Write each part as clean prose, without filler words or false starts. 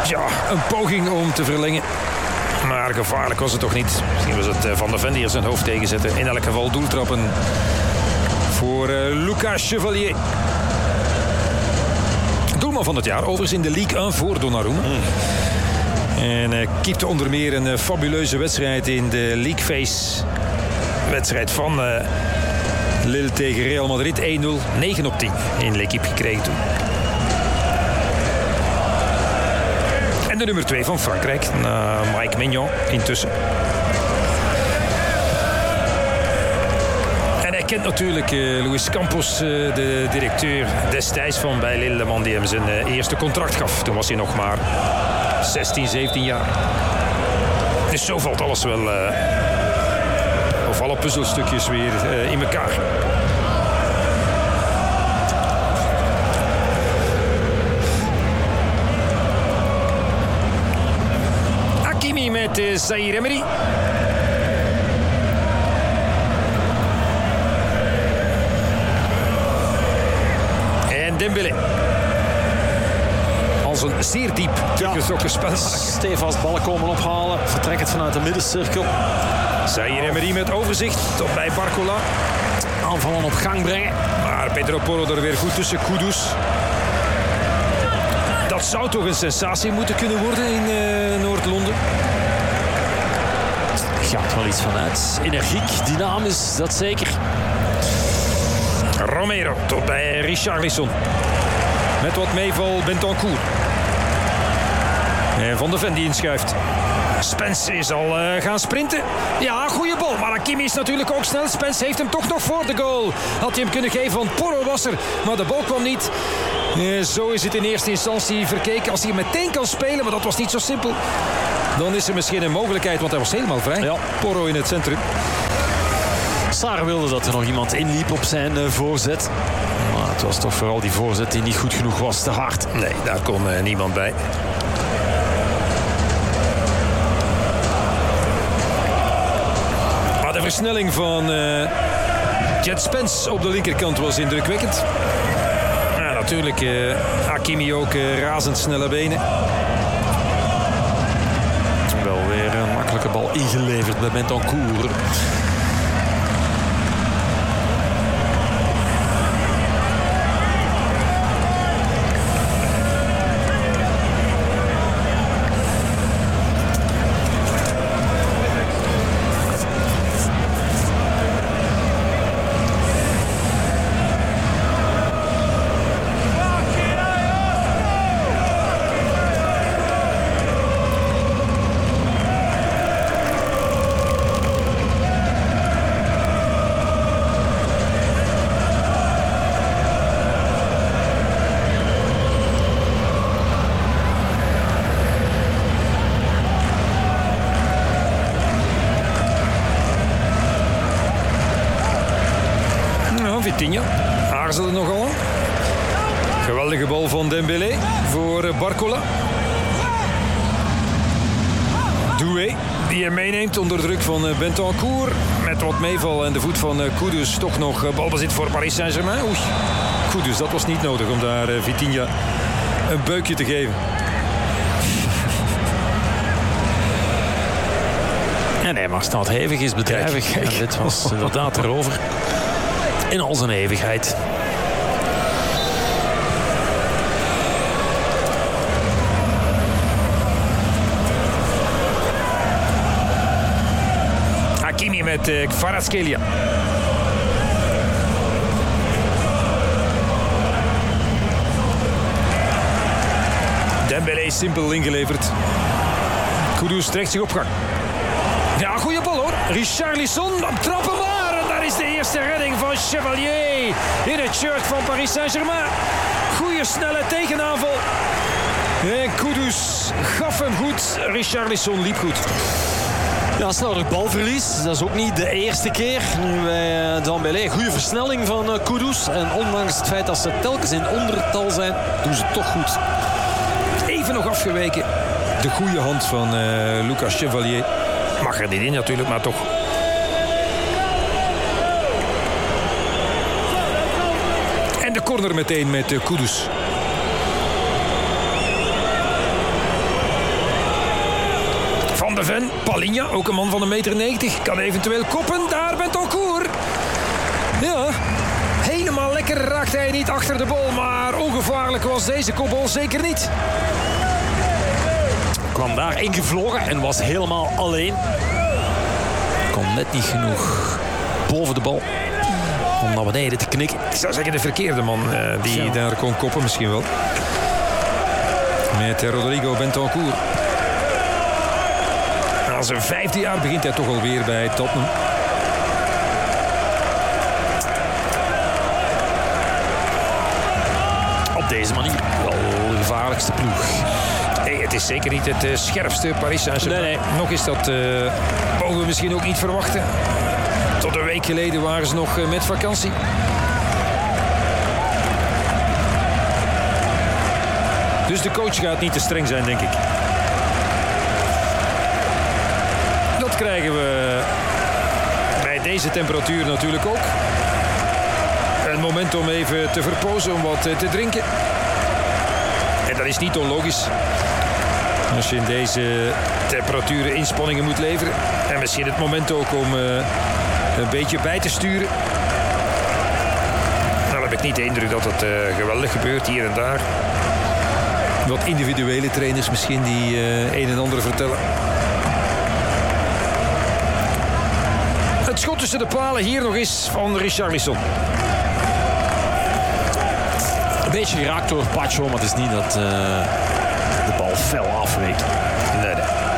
Ja, een poging om te verlengen. Maar gevaarlijk was het toch niet. Misschien was het Van de Ven die er zijn hoofd tegenzette. In elk geval doeltrappen voor Lucas Chevalier. Doelman van het jaar, overigens in de Ligue 1 voor Donnarumma. En keepte onder meer een fabuleuze wedstrijd in de League Phase. Wedstrijd van Lille tegen Real Madrid. 1-0, 9/10 in L'Équipe gekregen toen. En de nummer 2 van Frankrijk, Mike Maignan intussen. En hij kent natuurlijk Luis Campos, de directeur destijds van bij Lille, de man die hem zijn eerste contract gaf. Toen was hij nog maar 16, 17 jaar. Dus zo valt alles wel, of alle puzzelstukjes weer in elkaar. Hakimi met Zaïre Emery. En Dembélé. Als een zeer diep teruggetrokken spel. Stevast ballen komen ophalen. Vertrek het vanuit de middencirkel. Zaïre Emery met overzicht tot bij Barcola. Aanvallen op gang brengen. Maar Pedro Porro er weer goed tussen. Kudus. Dat zou toch een sensatie moeten kunnen worden in Noord-Londen. Gaat wel iets vanuit. Energiek, dynamisch, dat zeker. Romero tot bij Richarlison. Met wat meeval Bentancur. En Van de Ven die inschuift. Spence is al gaan sprinten. Ja, goede bal. Maar Hakimi is natuurlijk ook snel. Spence heeft hem toch nog voor de goal. Had hij hem kunnen geven, want Porro was er. Maar de bal kwam niet. Zo is het in eerste instantie verkeken. Als hij meteen kan spelen, maar dat was niet zo simpel. Dan is er misschien een mogelijkheid, want hij was helemaal vrij. Ja. Porro in het centrum. Sarr wilde dat er nog iemand inliep op zijn voorzet. Maar het was toch vooral die voorzet die niet goed genoeg was, te hard. Nee, daar kon niemand bij. Maar de versnelling van Jet Spence op de linkerkant was indrukwekkend. Ja, natuurlijk Hakimi ook razendsnelle benen. Wel weer een makkelijke bal ingeleverd bij Bentancur. Vitinha aarzelde nogal. Geweldige bal van Dembélé voor Barcola. Doué die hem meeneemt onder druk van Bentancur. Met wat meeval en de voet van Kudus toch nog balbezit voor Paris Saint-Germain. Oei, Kudus, dat was niet nodig om daar Vitinha een beukje te geven. En hij mag staat hevig, is bedrijvig. Kijk. En dit was inderdaad erover. In al zijn eeuwigheid. Hakimi met Kvaratskhelia. Dembélé simpel ingeleverd. Kudus trekt zich op gang. Ja, goede bal hoor. Richarlison, trappen maar. En daar is de eerste redding van Chevalier in het shirt van Paris Saint-Germain. Goeie snelle tegenaanval. En Kudus gaf hem goed. Richarlison liep goed. Ja, slordig balverlies. Dat is ook niet de eerste keer. Nu bij Dembélé. Goede versnelling van Kudus. En ondanks het feit dat ze telkens in ondertal zijn, doen ze toch goed. Even nog afgeweken. De goede hand van Lucas Chevalier. Mag er niet in natuurlijk, maar toch. En de corner meteen met Kudus. de Ven, Palinha, ook een man van 1,90 meter. Kan eventueel koppen, daar Bentancur. Ja, helemaal lekker raakte hij niet achter de bal. Maar ongevaarlijk was deze kopbal zeker niet. Kwam daar ingevlogen en was helemaal alleen. Kon net niet genoeg boven de bal om naar beneden te knikken. Ik zou zeggen de verkeerde man die daar kon koppen misschien wel. Met Rodrigo Bentancur. Na zijn 5e jaar begint hij toch alweer bij Tottenham. Op deze manier wel de gevaarlijkste ploeg. Nee, het is zeker niet het scherpste Paris Saint-Germain. Nee. Nog is dat mogen we misschien ook niet verwachten. Tot een week geleden waren ze nog met vakantie. Dus de coach gaat niet te streng zijn, denk ik. Dat krijgen we bij deze temperatuur natuurlijk ook. Een moment om even te verpozen, om wat te drinken. En dat is niet onlogisch. Als je in deze temperaturen inspanningen moet leveren. En misschien het moment ook om een beetje bij te sturen. Nou heb ik niet de indruk dat het geweldig gebeurt hier en daar. Wat individuele trainers misschien die een en ander vertellen. Het schot tussen de palen hier nog eens van Richarlison. Een beetje geraakt door Pacho, maar het is niet dat de bal fel afweekt. Nee.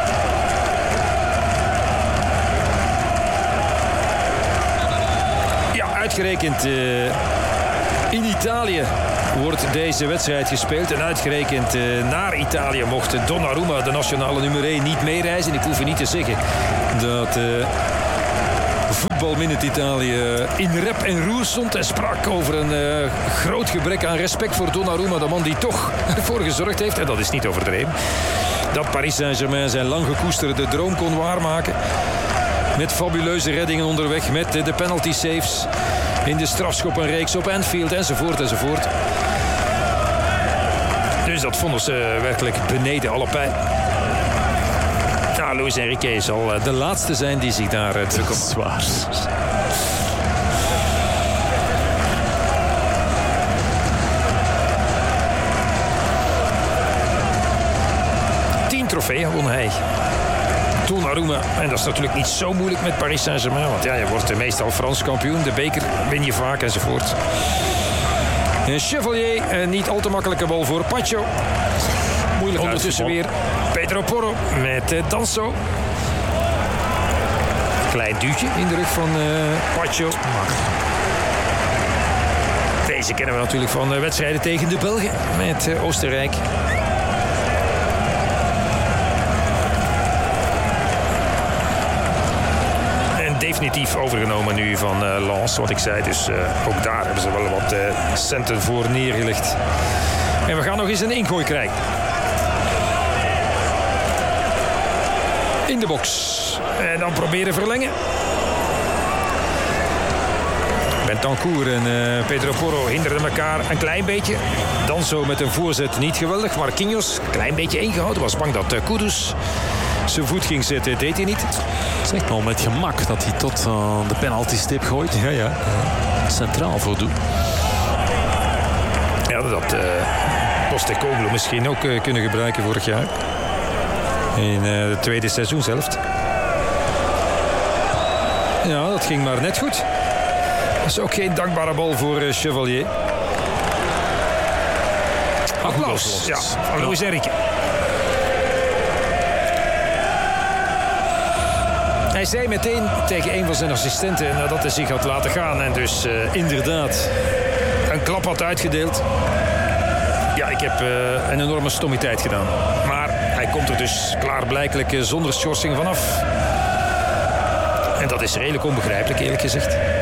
Ja, uitgerekend in Italië wordt deze wedstrijd gespeeld. En uitgerekend naar Italië mocht Donnarumma, de nationale nummer 1, niet meereizen. Ik hoef je niet te zeggen dat Voetbal Minute Italië in rep en roer stond en sprak over een groot gebrek aan respect voor Donnarumma, de man die toch ervoor gezorgd heeft, en dat is niet overdreven, dat Paris Saint-Germain zijn lang gekoesterde droom kon waarmaken. Met fabuleuze reddingen onderweg, met de penalty saves in de strafschoppenreeks op Anfield enzovoort enzovoort. Dus dat vonden ze werkelijk beneden alle pijn. Nou, Luis Enrique zal de laatste zijn die zich daar druk op. Zwaar. Trofeeën won hij. Donnarumma. En dat is natuurlijk niet zo moeilijk met Paris Saint-Germain. Want ja, je wordt meestal Frans kampioen. De beker win je vaak enzovoort. En Chevalier. Niet al te makkelijke bal voor Pacho. Moeilijk ondertussen weer Pedro Porro met Danso. Klein duwtje in de rug van Pacho. Deze kennen we natuurlijk van wedstrijden tegen de Belgen met Oostenrijk. Definitief overgenomen nu van Lens, wat ik zei. Dus ook daar hebben ze wel wat centen voor neergelegd. En we gaan nog eens een ingooi krijgen. In de box. En dan proberen verlengen. Bentancur en Pedro Porro hinderden elkaar een klein beetje. Danso met een voorzet niet geweldig. Marquinhos een klein beetje ingehouden. Was bang dat Kudus zijn voet ging zetten, deed hij niet. Zeg maar met gemak dat hij tot de penaltystip gooit. Ja. Centraal voor doet. Ja, dat Postecoglou misschien ook kunnen gebruiken vorig jaar. In de tweede seizoenshelft. Ja, dat ging maar net goed. Dat is ook geen dankbare bal voor Chevalier. Applaus. Ja, van Luis Enrique. Hij zei meteen tegen een van zijn assistenten nadat hij zich had laten gaan en dus inderdaad een klap had uitgedeeld. Ja, ik heb een enorme stommiteit gedaan. Maar hij komt er dus klaarblijkelijk zonder schorsing vanaf. En dat is redelijk onbegrijpelijk, eerlijk gezegd.